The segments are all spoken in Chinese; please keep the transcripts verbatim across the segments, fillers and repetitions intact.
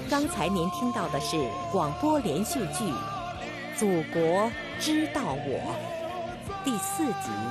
刚才您听到的是广播连续剧《祖国知道我》第四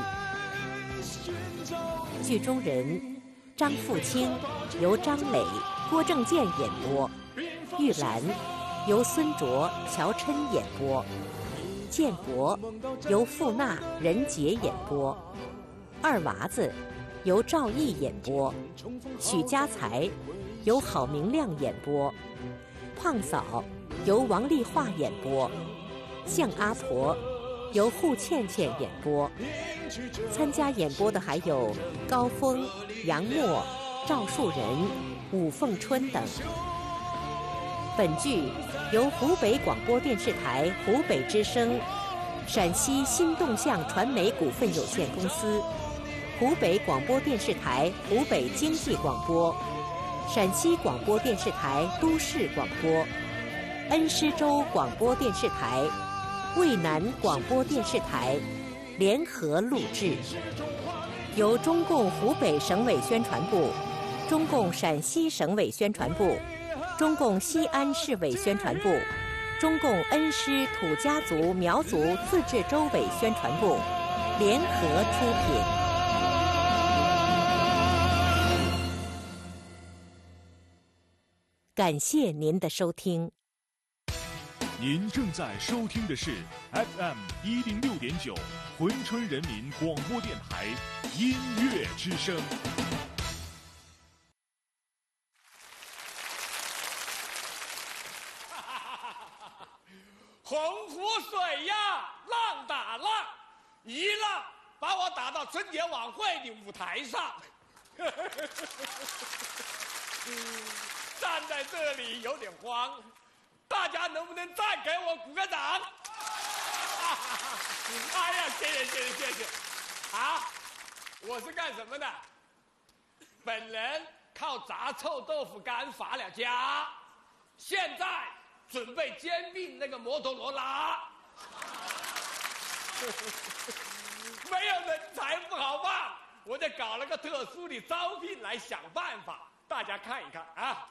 集，剧中人张富清由张磊、郭正健演播，玉兰由孙卓、乔琛演播，建国由傅娜、任杰演播，二娃子由赵毅演播，许家才由郝明亮演播，胖嫂由王丽华演播，向阿婆由户倩倩演播。参加演播的还有高峰、杨默、赵树人、武凤春等。本剧由湖北广播电视台湖北之声、陕西新动向传媒股份有限公司、湖北广播电视台湖北经济广播、陕西广播电视台都市广播、恩施州广播电视台、渭南广播电视台联合录制，由中共湖北省委宣传部、中共陕西省委宣传部、中共西安市委宣传部、中共恩施土家族苗族自治州委宣传部联合出品。感谢您的收听。 您正在收听的是 F M 一零六点九珲春人民广播电台音乐之声。 洪湖水呀，浪打浪，一浪把我打到春节晚会的舞台上。站在这里有点慌，大家能不能再给我鼓个掌？哎呀，谢谢谢谢谢谢！啊，我是干什么的？本人靠炸臭豆腐干发了家，现在准备兼并那个摩托罗拉。没有人才不好办，我就搞了个特殊的招聘来想办法，大家看一看啊。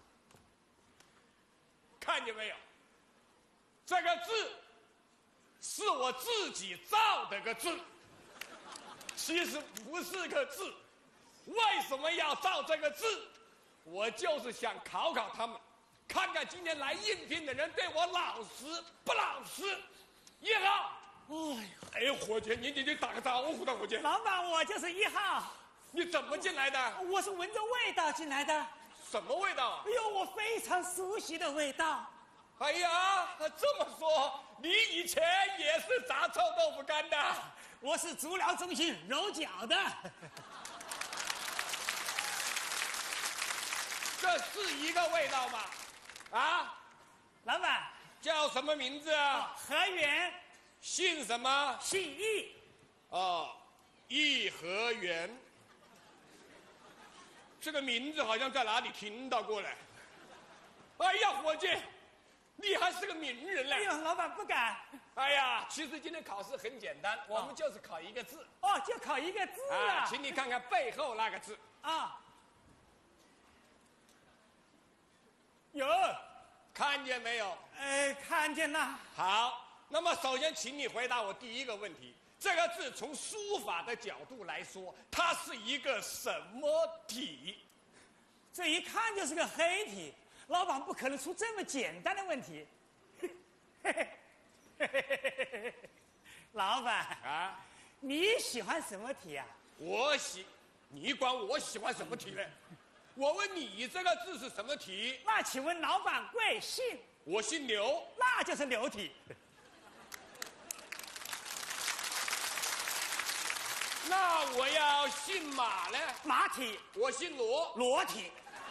看见没有？这个字是我自己造的个字，其实不是个字。为什么要造这个字？我就是想考考他们，看看今天来应聘的人对我老实不老实。一号，哎呀，哎，伙计，你你你打个招呼的，伙计。 老板，我就是一号。 你怎么进来的？ 我是闻着味道进来的。 什么味道？ 哎呦，我非常熟悉的味道。 哎呀，这么说，你以前也是炸臭豆腐干的？ 我是足疗中心揉脚的。 这是一个味道吗？啊， 老板叫什么名字啊？ 何源。 姓什么？ 姓易。 哦，颐和园。这个名字好像在哪里听到过来。哎呀，伙计，你还是个名人嘞！ 哎呦，老板不敢。 哎呀，其实今天考试很简单，我们就是考一个字。 哦，就考一个字啊！ 啊，请你看看背后那个字。 啊，有， 看见没有？ 哎，看见了。 好，那么首先请你回答我第一个问题。这个字从书法的角度来说，它是一个什么体？ 这一看就是个黑体，老板不可能出这么简单的问题。老板啊， 你喜欢什么体啊？ 我喜，你管我喜欢什么体呢？我问你这个字是什么体？ 那请问老板贵姓？ 我姓刘， 那就是刘体。 那我要姓马呢？ 马体。 我姓罗， 罗体。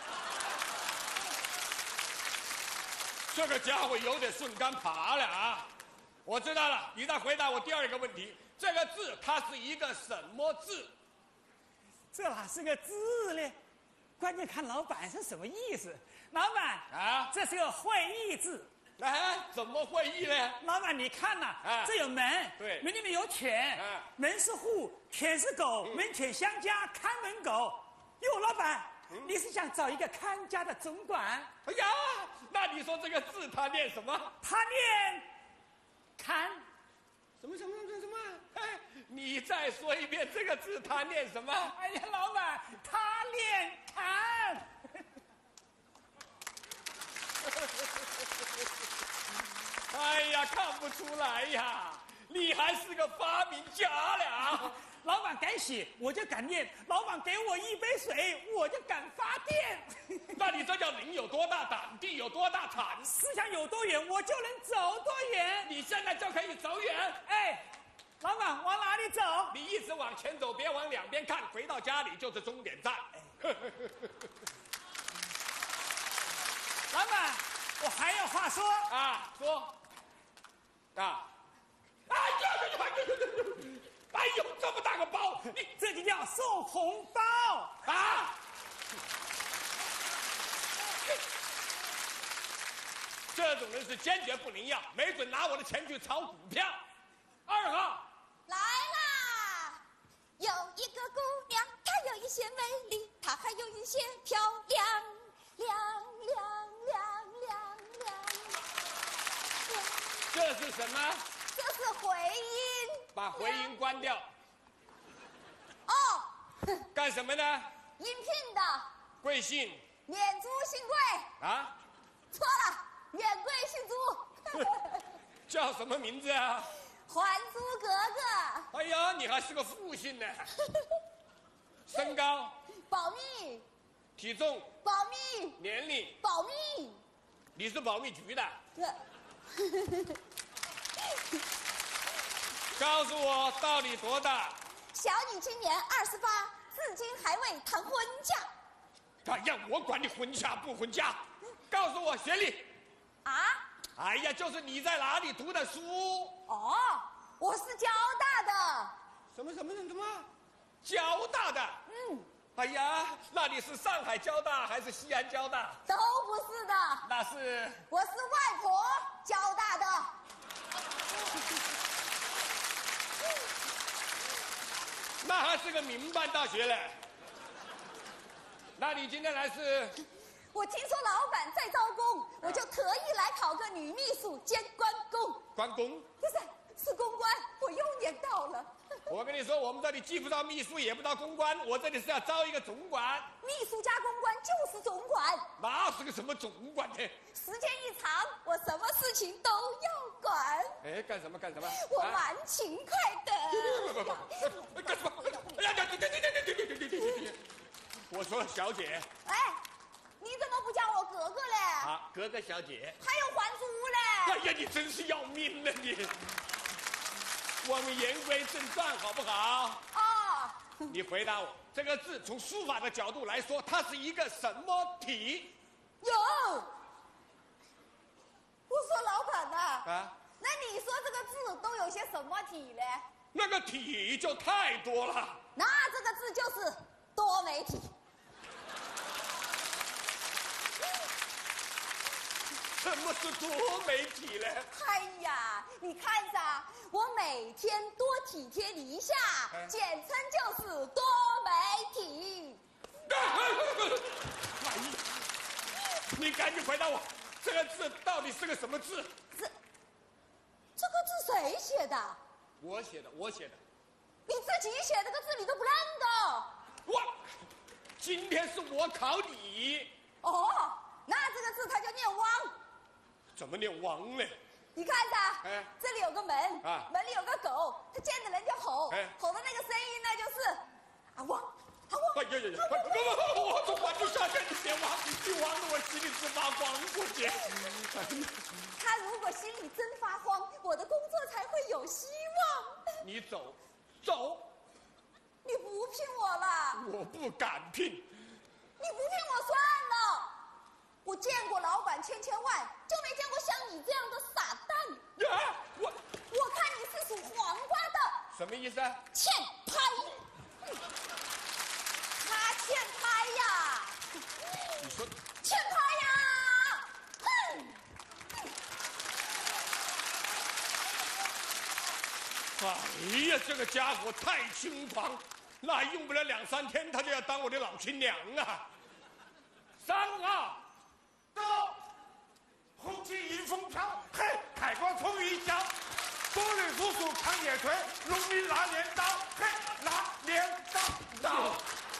这个家伙有点顺杆爬了啊！我知道了，你再回答我第二个问题。这个字它是一个什么字？ 这哪是个字呢？关键看老板是什么意思。老板啊， 这是个会意字。 哎，怎么会意呢？ 老板，你看呐、 啊， 这有门， 对， 门里面有犬， 啊， 门是户，犬是狗， 嗯、 门犬相加，看门狗。哟，老板， 你是想找一个看家的总管？ 哎呀，那你说这个字他念什么？ 他念看。 什么什么什么什么？哎，你再说一遍这个字他念什么？ 哎呀，老板，他念看。 哎呀，看不出来呀，你还是个发明家了。 老板敢写，我就敢念；老板给我一杯水，我就敢发电。 那你这叫人有多大胆，地有多大产。 思想有多远，我就能走多远。 你现在就可以走远。 哎，老板，往哪里走？ 你一直往前走，别往两边看，回到家里就是终点站。 老板，我还有话说啊，说啊。哎呦呦呦呦呦！哎呦，这么大个包，你这就叫送红包啊！这种人是坚决不能要，没准拿我的钱去炒股票。二号来啦！有一个姑娘，她有一些美丽，她还有一些漂亮，亮亮亮亮亮亮。 这是什么？ 这是回音。 把回音关掉。 哦。 干什么呢？ 应聘的。 贵姓？ 免租姓贵。 啊？ 错了，免贵姓租。 叫什么名字啊？ 还租格格。 哎呀，你还是个复姓呢。身高？ 保密。 体重？ 保密。 年龄？ 保密。 你是保密局的？告诉我到底多大？ 小女今年二十八，至今还未谈婚嫁。 哎呀，我管你婚嫁不婚嫁，告诉我学历。 啊？ 哎呀，就是你在哪里读的书？ 哦，我是交大的。 什么什么什么？交大的？ 嗯。 哎呀，那你是上海交大还是西安交大？ 都不是的。 那是？ 我是外婆交大的。 那还是个民办大学嘞。那你今天来是？ 我听说老板在招工，我就特意来考个女秘书兼关公。 关公？ 不是，是公关，我又念到了。 我跟你说，我们这里既不招秘书，也不招公关，我这里是要招一个总管。 秘书加公关就是总管。 那是个什么总管呢？ 时间一长，我什么事情都要管。 哎，干什么干什么？ 我蛮勤快的。 不不不，干什么？哎呀，对对对对对对对对对对！我说小姐。 哎，你怎么不叫我格格嘞？ 啊，格格小姐。 还有还租嘞？ 哎呀，你真是要命了你！我们言归正传，好不好？ 哦。 你回答我，这个字从书法的角度来说，它是一个什么体？ 有。我说老板呐。 啊。 那你说这个字都有些什么体嘞？ 那个体就太多了。 那这个字就是多媒体。 什么是多媒体呢？ 哎呀，你看噻，我每天多体贴你一下， 哎、 简称就是多媒体。 哎呀，你赶紧回答我，这个字到底是个什么字？ 这这个字谁写的？ 我写的，我写的。 你自己写这个字你都不认得？ 我今天是我考你。 哦，那这个字它就念汪。 怎么念汪呢？ 你看噻， 哎， 这里有个门， 啊， 门里有个狗，它见着人就吼， 哎， 吼的那个声音呢就是啊汪，啊汪。 哎呀呀呀！不不不，我从管就下去，你别汪，你汪得我心里直发慌，过去。 他如果心里真发慌，我的工作才会有希望。 你走，走。 你不聘我了？ 我不敢聘。 你不聘我算了。我见过老板千千万，就没见过像你这样的傻蛋。 啊！我我看你是属黄瓜的。 什么意思啊？ 欠拍。他欠拍呀！ 你说欠拍呀！哼！ 哎呀，这个家伙太轻狂，那用不了两三天，他就要当我的老亲娘啊！ 三二， 到，红旗迎风飘，嘿，开关冲云霄，多人叔叔扛野锤，农民拿镰刀，嘿，拿镰刀刀。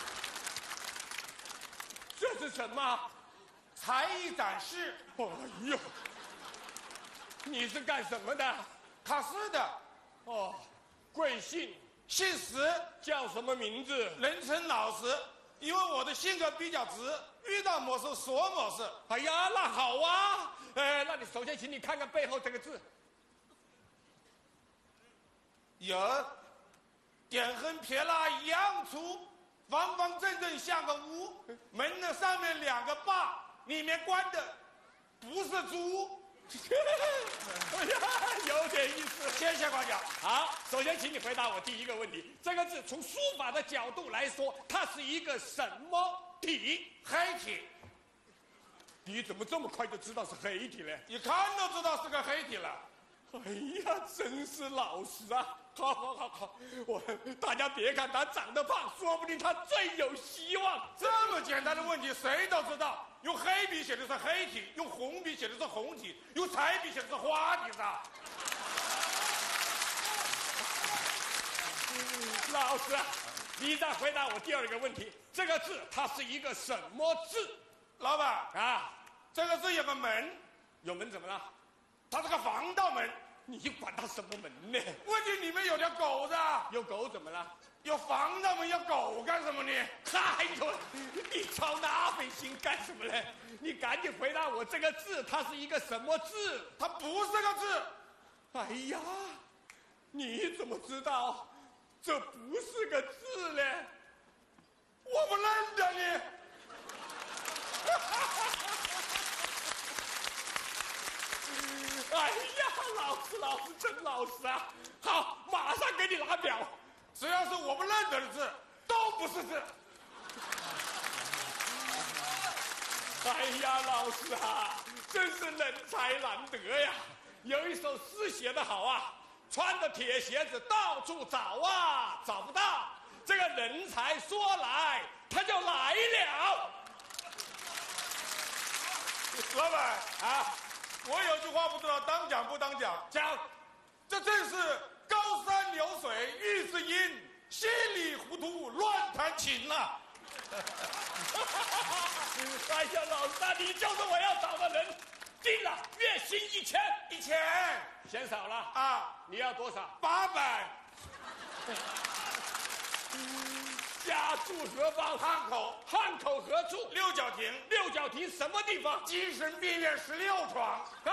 这是什么？ 才艺展示。 哎呦，你是干什么的？ 考试的。 哦，贵姓？ 姓石， 叫什么名字？ 人称老石，因为我的性格比较直，遇到某事说某事。 哎呀，那好啊。呃，那你首先请你看看背后这个字。 有，点横撇捺一样粗，方方正正像个屋，门的上面两个把，里面关的不是猪。 哎呀，有点意思。 谢谢夸奖。 好，首先请你回答我第一个问题：这个字从书法的角度来说，它是一个什么体？ 黑体。 你怎么这么快就知道是黑体呢？ 一看都知道是个黑体了。 哎呀，真是老实啊！好好好好，我大家别看他长得胖，说不定他最有希望。 这么简单的问题谁都知道，用黑笔写的是黑体，用红笔写的是红体，用彩笔写的是花体的。 老师，你再回答我第二个问题：这个字它是一个什么字？ 老板啊， 这个字有个门， 有门怎么了？ 它是个防盗门。 你管它什么门呢？ 问题里面有条狗子， 有狗怎么了？ 有防盗门，有狗干什么呢？ 哎呦，你操那份心干什么呢？你赶紧回答我，这个字它是一个什么字？ 它不是个字。 哎呀，你怎么知道这不是个字呢？ 我不认得你。 哎呀，老师，老师真老实啊！好，马上给你拿表。 只要是我不认得的字，都不是字。 哎呀，老师啊，真是人才难得呀！有一首诗写得好啊，穿着铁鞋子到处找啊，找不到。这个人才说来，他就来了。 老板啊，我有句话不知道当讲不当讲。 讲， 这正是高山流水遇知音，稀里糊涂乱弹琴呐、 哎呀，老师啊，你就是我要找的人。定了，月薪一千， 一千嫌少了啊！ 你要多少？ 八百。 家住何方？ 汉口。 汉口何处？ 六角亭。 六角亭什么地方？ 精神病院十六床。 啊！